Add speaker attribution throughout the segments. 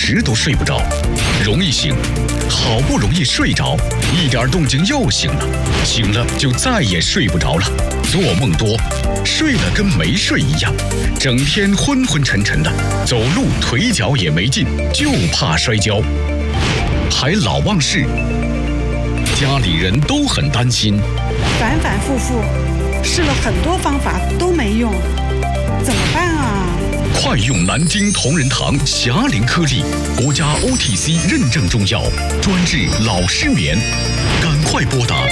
Speaker 1: 时都睡不着，容易醒，好不容易睡着，一点动静又醒了，醒了就再也睡不着了，做梦多，睡了跟没睡一样，整天昏昏沉沉的，走路腿脚也没劲，就怕摔跤，还老忘事，家里人都很担心，
Speaker 2: 反反复复试了很多方法都没用，怎么办啊？
Speaker 1: 快用南京同仁堂霞灵颗粒，国家 OTC 认证中药，专治老失眠。赶快拨打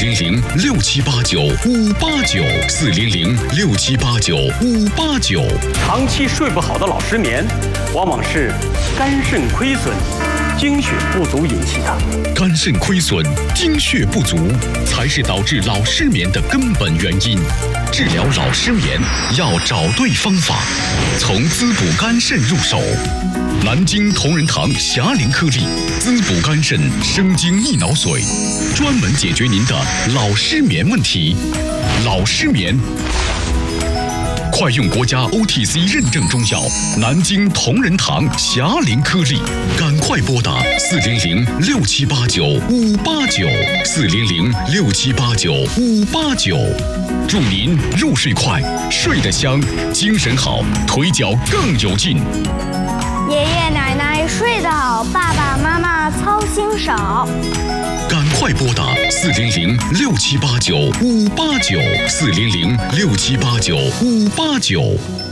Speaker 1: 400-6789-589，400-6789-589。
Speaker 3: 长期睡不好的老失眠，往往是肝肾亏损、精血不足引起的。
Speaker 1: 肝肾亏损、精血不足，才是导致老失眠的根本原因。治疗老失眠要找对方法，从滋补肝肾入手。南京同仁堂霞灵颗粒，滋补肝肾，生津益脑髓，专门解决您的老失眠问题。老失眠，快用国家 OTC 认证中药南京同仁堂霞灵颗粒，赶快拨打400-6789-589，400-6789-589。祝您入睡快，睡得香，精神好，腿脚更有劲。
Speaker 4: 爷爷奶奶睡得好，爸爸妈妈操心少。
Speaker 1: 赶快拨打400-6789-589，400-6789-589。